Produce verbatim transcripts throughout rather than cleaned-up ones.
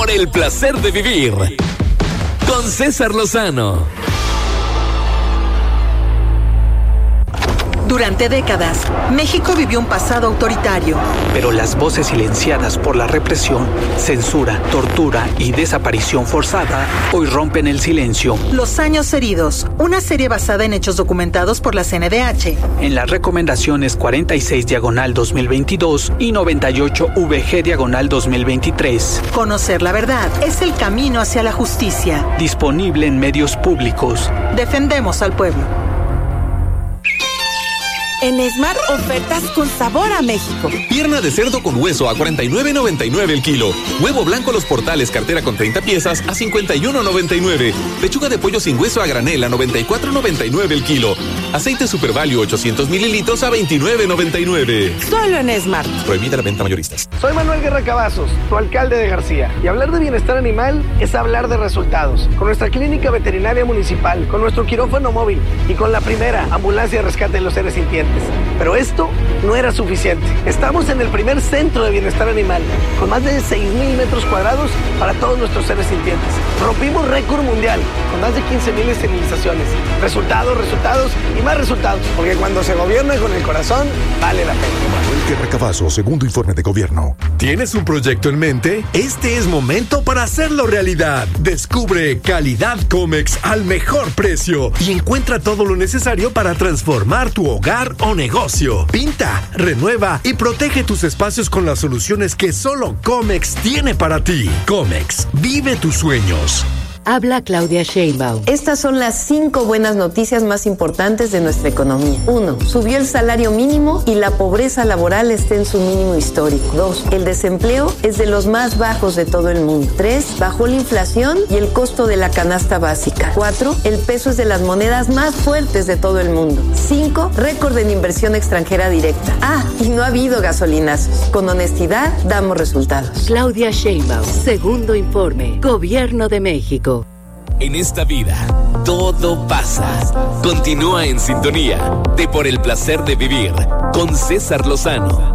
Por el placer de vivir con César Lozano. Durante décadas, México vivió un pasado autoritario. Pero las voces silenciadas por la represión, censura, tortura y desaparición forzada hoy rompen el silencio. Los años heridos, una serie basada en hechos documentados por la C N D H. En las recomendaciones cuarenta y seis diagonal dos mil veintidós y noventa y ocho V G diagonal dos mil veintitrés. Conocer la verdad es el camino hacia la justicia. Disponible en medios públicos. Defendemos al pueblo. En Smart, ofertas con sabor a México. Pierna de cerdo con hueso a cuarenta y nueve noventa y nueve el kilo. Huevo blanco Los Portales cartera con treinta piezas a cincuenta y uno noventa y nueve. Pechuga de pollo sin hueso a granel a noventa y cuatro noventa y nueve el kilo. Aceite Super Value ochocientos mililitros a veintinueve noventa y nueve. Solo en Smart. Prohibida la venta mayoristas. Soy Manuel Guerra Cavazos, tu alcalde de García. Y hablar de bienestar animal es hablar de resultados. Con nuestra clínica veterinaria municipal, con nuestro quirófano móvil y con la primera ambulancia de rescate de los seres sintientes. Pero esto no era suficiente. Estamos en el primer centro de bienestar animal, con más de seis mil metros cuadrados para todos nuestros seres sintientes. Rompimos récord mundial, con más de quince mil esterilizaciones. Resultados, resultados y más resultados. Porque cuando se gobierna con el corazón, vale la pena. Manuel Guerra Cavazos, segundo informe de gobierno. ¿Tienes un proyecto en mente? Este es momento para hacerlo realidad. Descubre Calidad Comex al mejor precio y encuentra todo lo necesario para transformar tu hogar o negocio. Pinta, renueva y protege tus espacios con las soluciones que solo Comex tiene para ti. Comex, vive tus sueños. Habla Claudia Sheinbaum. Estas son las cinco buenas noticias más importantes de nuestra economía. Uno, subió el salario mínimo y la pobreza laboral está en su mínimo histórico. Dos, el desempleo es de los más bajos de todo el mundo. Tres, bajó la inflación y el costo de la canasta básica. Cuatro, el peso es de las monedas más fuertes de todo el mundo. Cinco, récord en inversión extranjera directa. Ah, y no ha habido gasolinazos. Con honestidad, damos resultados. Claudia Sheinbaum, segundo informe, Gobierno de México. En esta vida, todo pasa. Continúa en sintonía de Por el placer de vivir con César Lozano.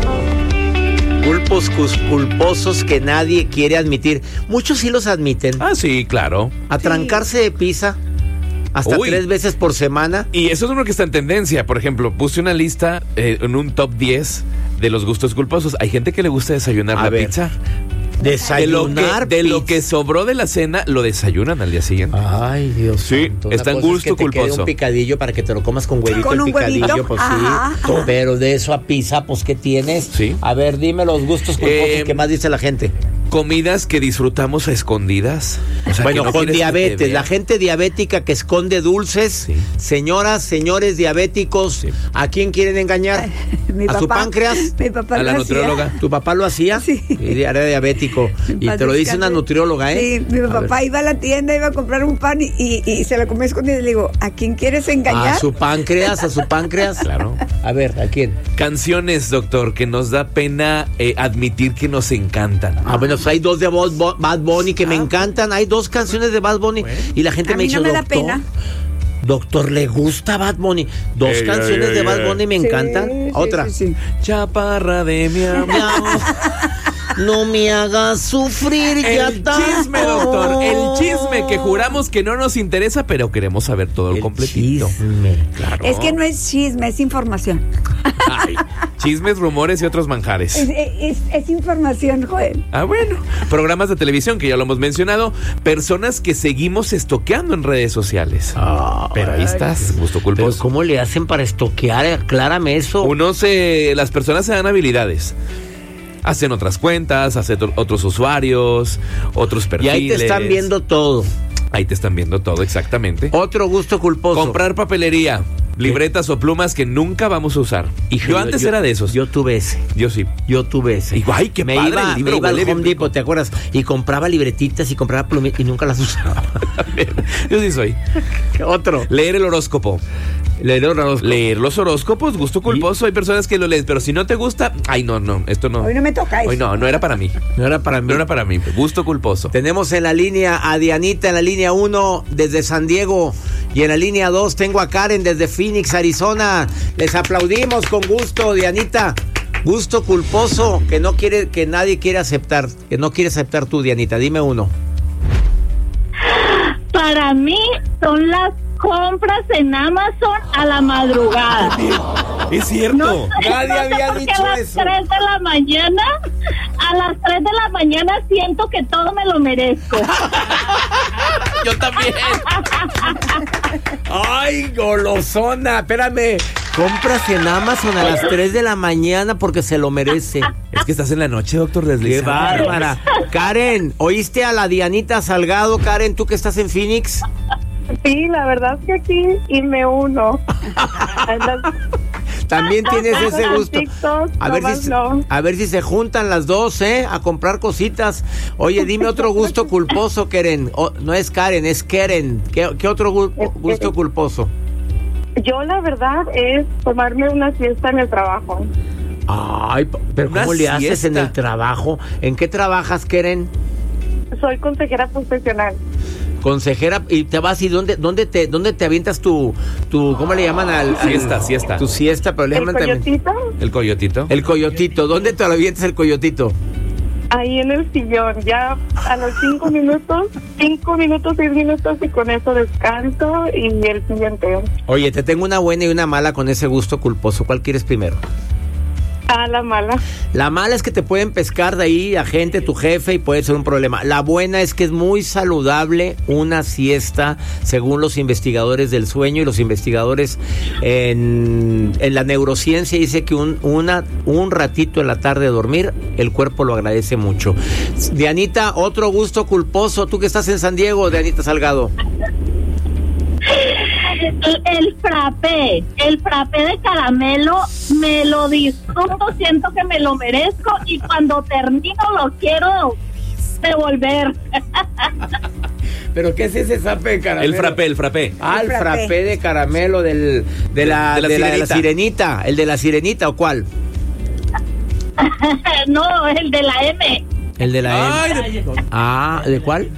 Culpos culposos que nadie quiere admitir. Muchos sí los admiten. Ah, sí, claro. Atrancarse de pizza hasta Uy. tres veces por semana. Y eso es uno que está en tendencia. Por ejemplo, puse una lista eh, en un top diez de los gustos culposos. Hay gente que le gusta desayunar A la ver. pizza. Desayunar de lo, que, de lo que sobró de la cena lo desayunan al día siguiente. Ay, Dios. Sí, santo. está en gusto es que te culposo. quede un picadillo para que te lo comas con huevito. ¿Con el un picadillo, huevito? pues Ajá, sí. ajá. Pero de eso a pizza, pues ¿qué tienes? Sí. A ver, dime los gustos culposos Eh, que más dice la gente. Comidas que disfrutamos a escondidas. O sea, bueno, que no con quieres que te diabetes, vean. la gente diabética que esconde dulces, Sí. señoras, señores diabéticos, Sí. ¿a quién quieren engañar? Mi ¿A papá, su páncreas? Mi papá A la lo nutrióloga. hacía. ¿Tu papá lo hacía? Sí. Y era diabético. Y Paz te lo dice descanse. una nutrióloga, ¿eh? Sí, mi A papá ver. iba a la tienda, iba a comprar un pan y, y, y se lo comía escondido. Y le digo, ¿a quién quieres engañar? A su páncreas, a su páncreas. Claro. A ver, ¿a quién? Canciones, doctor, que nos da pena eh, admitir que nos encantan. Ah, bueno, pues hay dos de Bad Bo- Bad Bunny que me Ah. encantan. Hay dos canciones de Bad Bunny. Bueno. Y la gente A me mí dice, no me da doctor, pena. doctor, ¿le gusta Bad Bunny? Dos Ey, canciones ey, de ey, Bad ey. Bunny me Sí, encantan. sí, Otra. sí, sí. Chaparra de mi amor. Mi amor, no me hagas sufrir ya El tanto. chisme, doctor. El chisme que juramos que no nos interesa, pero queremos saber todo el, El completito. chisme. Claro. Es que no es chisme, es información. Ay, chismes, rumores y otros manjares. Es, es, es información, Joel. Ah, bueno. Programas de televisión, que ya lo hemos mencionado. Personas que seguimos estoqueando en redes sociales. Ah, Pero ahí estás, gusto Pero culposo. ¿cómo le hacen para estoquear? Aclárame eso. Uno se... Las personas se dan habilidades. Hacen otras cuentas, hacen otro- otros usuarios, otros Y perfiles. ahí te están viendo todo. Ahí te están viendo todo, exactamente. Otro gusto culposo. Comprar papelería, libretas o plumas que nunca vamos a usar. Y yo antes era de esos. Yo tuve ese. Yo sí. Yo tuve ese. Y, ay, qué me padre iba, el libro, me iba al huele Home bien Depot, ¿te acuerdas? Y compraba libretitas y compraba plumitas y nunca las usaba. Yo sí soy. Otro. Leer el horóscopo. Leer el horóscopo. Leer los horóscopos, gusto culposo. Hay personas que lo leen, pero si no te gusta, ay, no, no, esto no. Hoy no me toca eso. Hoy no, no era para mí. No era para mí. No era para mí. Gusto culposo. Tenemos en la línea a Dianita en la línea uno desde San Diego. Y en la línea dos tengo a Karen desde Phoenix, Arizona. Les aplaudimos con gusto, Dianita. Gusto culposo que no quiere, que nadie quiere aceptar, que no quiere aceptar tú, Dianita. Dime uno. Para mí son las compras en Amazon a la madrugada. Es cierto. No sé, Nadie no sé había por qué dicho a las eso. tres de la mañana, a las tres de la mañana siento que todo me lo merezco. Yo también. Ay, golosona, espérame. Compras en Amazon a las tres de la mañana porque se lo merece. Es que estás en la noche, doctor Qué Leslie. bárbara. Karen, ¿oíste a la Dianita Salgado? Karen, tú que estás en Phoenix. Sí, la verdad es que sí, y me uno. También tienes ese gusto. TikTok, A ver, nomás si, no. a ver si se juntan las dos, ¿eh? A comprar cositas. Oye, dime otro gusto culposo, Karen. Oh, no es Karen, es Karen. ¿Qué, qué otro gu- gusto culposo? Yo la verdad es tomarme una siesta en el trabajo. Ay, pero Una ¿cómo le haces siesta. en el trabajo? ¿En qué trabajas, Karen? Soy consejera profesional. Consejera, y te vas y dónde dónde te dónde te avientas tu tu ¿cómo le llaman al, al- Siesta, siesta. Tu siesta, pero le ¿El llaman también coyotito? El coyotito. el coyotito. ¿Dónde te lo avientas el coyotito? Ahí en el sillón, ya a los cinco minutos, cinco minutos, seis minutos y con eso descanso y el siguiente. Oye, te tengo una buena y una mala con ese gusto culposo. ¿Cuál quieres primero? A la mala. La mala es que te pueden pescar de ahí a gente, tu jefe, y puede ser un problema. La buena es que es muy saludable una siesta, según los investigadores del sueño y los investigadores en, en la neurociencia dice que un, una, un ratito en la tarde de dormir, el cuerpo lo agradece mucho. Dianita, otro gusto culposo, tú que estás en San Diego, Dianita Salgado. El, el frappé, el frappé de caramelo, me lo disfruto, siento que me lo merezco y cuando termino lo quiero devolver. ¿Pero qué es ese frappé de caramelo? El frappé, el frappé. Ah, el El frappé. frappé de caramelo del, de, la, De la de la- de la sirenita. sirenita. ¿El de la sirenita o cuál? No, el de la M. El de la Ay, M. Ah, ¿de cuál?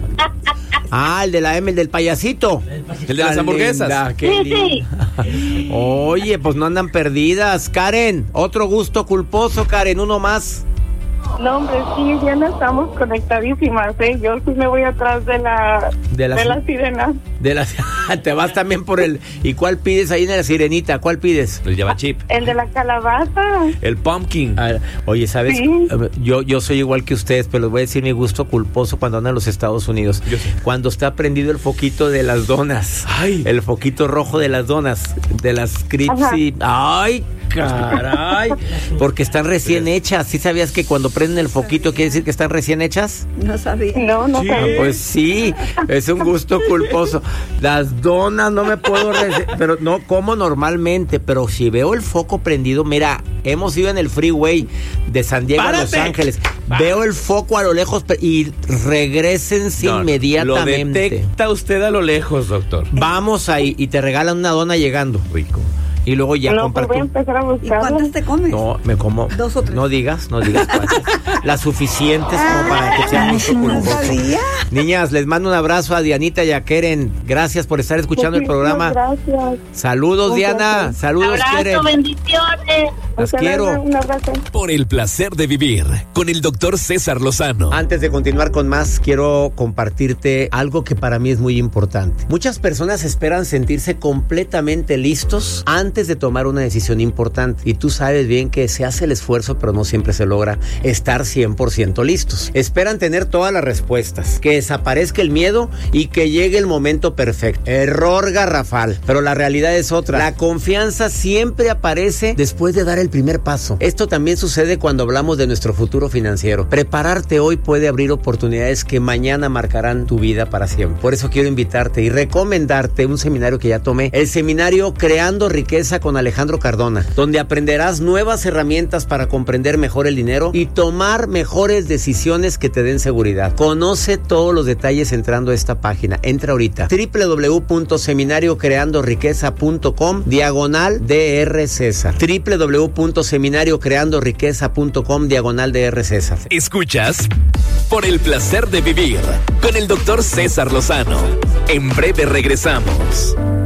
Ah, el de la M, el del payasito. El de las Tan hamburguesas. linda, qué Sí, linda. Oye, pues no andan perdidas. Karen, otro gusto culposo, Karen, uno más. No, hombre, sí, ya no estamos conectadísimas, ¿eh? Yo sí me voy atrás de la, De la- de la sirena. De la, te vas también por el... ¿Y cuál pides ahí en la sirenita? ¿Cuál pides? El Java Chip. El de la calabaza. El pumpkin. A ver, oye, ¿sabes? Sí. Yo, yo soy igual que ustedes, pero les voy a decir mi gusto culposo cuando ando en los Estados Unidos. Yo sé. Cuando está prendido el foquito de las donas. Ay. El foquito rojo de las donas. De las Cripsy. Ay, caray. Porque están recién hechas. ¿Sí sabías que cuando prenden el foquito quiere decir que están recién hechas? No sabía. No, no Ah, sé. pues sí, es un gusto culposo. Las donas no me puedo... rece- pero no como normalmente, pero si veo el foco prendido, mira, hemos ido en el freeway de San Diego a Los ¡Párate! Ángeles. Veo el foco a lo lejos pre- y regrésense No, no. Lo inmediatamente. detecta usted a lo lejos, doctor. Vamos ahí y te regalan una dona llegando. Rico. Y luego ya No, pues comprar voy a tu- empezar a ¿Y buscarlo. cuántas te comes? No, me como. ¿Dos o tres? No digas, no digas cuántas. Las suficientes como para que sea mucho no culposo. sabía. Niñas, les mando un abrazo a Dianita y a Keren. Gracias por estar escuchando el Muchísimas programa. Gracias. Saludos, Un Diana. placer. Saludos, Keren. Abrazo, bendiciones. Las Hasta quiero. luego, un abrazo. Por el placer de vivir con el doctor César Lozano. Antes de continuar con más, quiero compartirte algo que para mí es muy importante. Muchas personas esperan sentirse completamente listos antes de tomar una decisión importante. Y tú sabes bien que se hace el esfuerzo, pero no siempre se logra estar cien por ciento listos. Esperan tener todas las respuestas, que desaparezca el miedo y que llegue el momento perfecto. Error garrafal. Pero la realidad es otra. La confianza siempre aparece después de dar el primer paso. Esto también sucede cuando hablamos de nuestro futuro financiero. Prepararte hoy puede abrir oportunidades que mañana marcarán tu vida para siempre. Por eso quiero invitarte y recomendarte un seminario que ya tomé, el seminario Creando Riqueza con Alejandro Cardona, donde aprenderás nuevas herramientas para comprender mejor el dinero y tomar mejores decisiones que te den seguridad. Conoce todos los detalles entrando a esta página. Entra ahorita. doble u doble u doble u punto seminario creando riqueza punto com diagonal DR César. doble u doble u doble u punto seminario creando riqueza punto com diagonal DR César. Escuchas Por el placer de vivir con el doctor César Lozano. En breve regresamos.